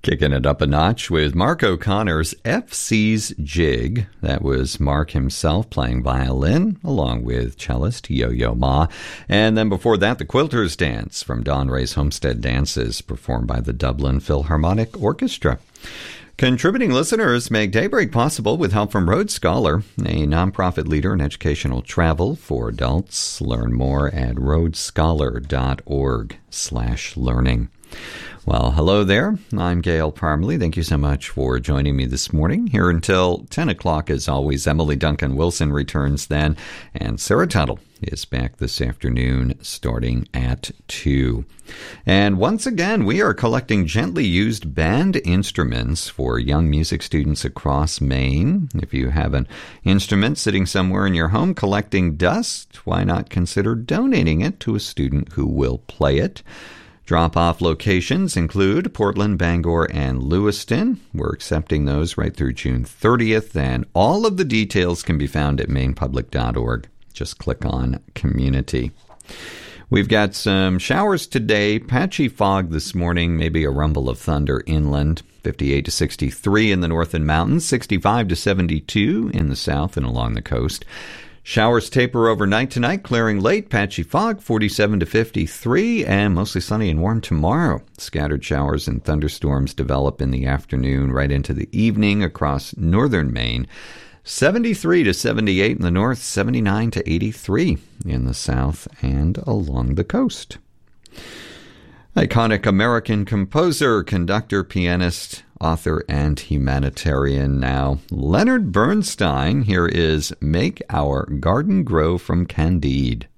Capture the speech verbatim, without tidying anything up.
Kicking it up a notch with Mark O'Connor's F C's Jig. That was Mark himself playing violin, along with cellist Yo-Yo Ma. And then before that, the Quilter's Dance from Don Ray's Homestead Dances, performed by the Dublin Philharmonic Orchestra. Contributing listeners make Daybreak possible with help from Road Scholar, a nonprofit leader in educational travel for adults. Learn more at roadscholar.org slash learning. Well, hello there. I'm Gail Parmalee. Thank you so much for joining me this morning. Here until ten o'clock, as always. Emily Duncan Wilson returns then, and Sarah Tuttle is back this afternoon starting at two. And once again, we are collecting gently used band instruments for young music students across Maine. If you have an instrument sitting somewhere in your home collecting dust, why not consider donating it to a student who will play it? Drop-off locations include Portland, Bangor, and Lewiston. We're accepting those right through June thirtieth, and all of the details can be found at maine public dot org. Just click on Community. We've got some showers today, patchy fog this morning, maybe a rumble of thunder inland, fifty-eight to sixty-three in the northern mountains, sixty-five to seventy-two in the south and along the coast. Showers taper overnight tonight, clearing late, patchy fog, forty-seven to fifty-three, and mostly sunny and warm tomorrow. Scattered showers and thunderstorms develop in the afternoon right into the evening across northern Maine. seventy-three to seventy-eight in the north, seventy-nine to eighty-three in the south and along the coast. Iconic American composer, conductor, pianist, author, and humanitarian now, Leonard Bernstein. Here is Make Our Garden Grow from Candide.